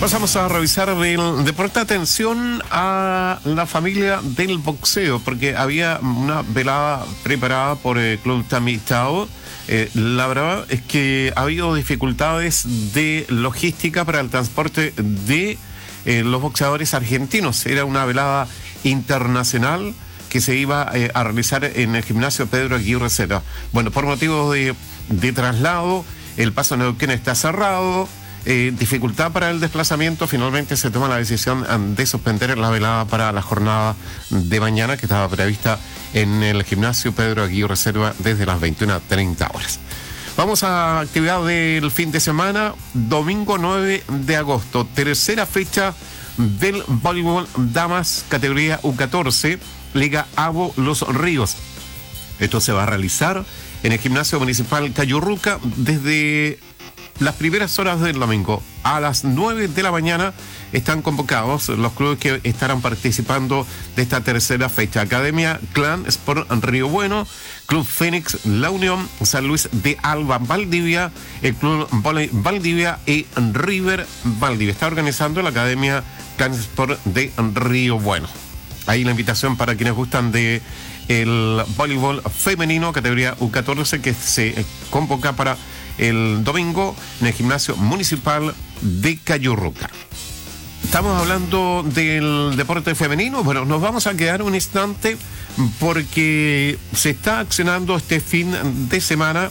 Pasamos a revisar el deporte. Atención a la familia del boxeo, porque había una velada preparada por el Club Tamistao. La verdad es que ha habido dificultades de logística para el transporte de los boxeadores argentinos. Era una velada internacional que se iba a realizar en el gimnasio Pedro Aguirre Cerda. Bueno, por motivos de traslado, el paso Neuquén está cerrado. Dificultad para el desplazamiento. Finalmente se toma la decisión de suspender la velada para la jornada de mañana, que estaba prevista en el gimnasio Pedro Aguirre Cerda desde las 21:30 horas. Vamos a actividad del fin de semana. Domingo 9 de agosto, tercera fecha del voleibol damas categoría U14, Liga ABO Los Ríos. Esto se va a realizar en el gimnasio municipal Cayurruca desde las primeras horas del domingo. A las 9 de la mañana están convocados los clubes que estarán participando de esta tercera fecha: Academia Clan Sport Río Bueno, Club Fénix La Unión, San Luis de Alba Valdivia, el Club Voley Valdivia y River Valdivia. Está organizando la Academia Clan Sport de Río Bueno. Ahí la invitación para quienes gustan de el voleibol femenino categoría U14, que se convoca para el domingo en el gimnasio municipal de Cayurruca. Estamos hablando del deporte femenino. Bueno, nos vamos a quedar un instante porque se está accionando este fin de semana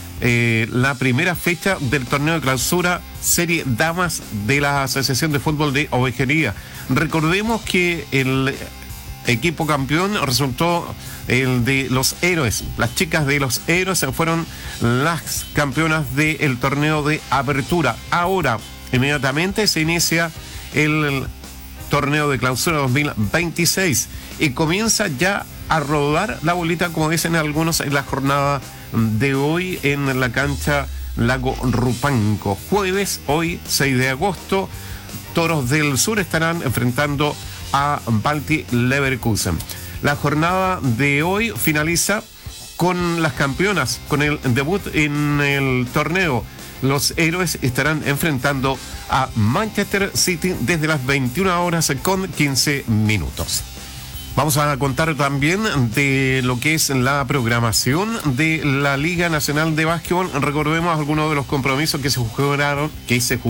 la primera fecha del torneo de clausura Serie Damas de la Asociación de Fútbol de Ovejería. Recordemos que el equipo campeón resultó el de los Héroes. Las chicas de los Héroes fueron las campeonas del torneo de apertura. Ahora, inmediatamente se inicia el torneo de clausura 2026 y comienza ya a rodar la bolita, como dicen algunos, en la jornada de hoy en la cancha Lago Rupanco. Jueves, hoy 6 de agosto, Toros del Sur estarán enfrentando a Balti Leverkusen. La jornada de hoy finaliza con las campeonas, con el debut en el torneo. Los Héroes estarán enfrentando a Manchester City desde las 21 horas con 15 minutos. Vamos a contar también de lo que es la programación de la Liga Nacional de Básquetbol. Recordemos algunos de los compromisos que se jugaron